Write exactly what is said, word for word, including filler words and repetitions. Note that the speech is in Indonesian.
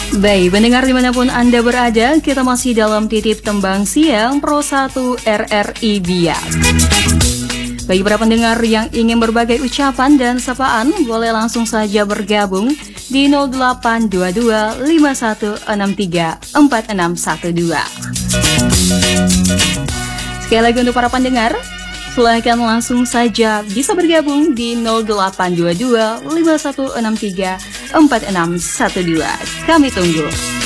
Baik, pendengar dimanapun Anda berada, kita masih dalam titip tembang siang Pro satu R R I Biak. Bagi para pendengar yang ingin berbagai ucapan dan sapaan, boleh langsung saja bergabung di nol delapan dua dua lima satu enam tiga empat enam satu dua. Sekali lagi untuk para pendengar, silakan langsung saja bisa bergabung di nol delapan dua dua lima satu enam tiga empat enam satu dua. Kami tunggu.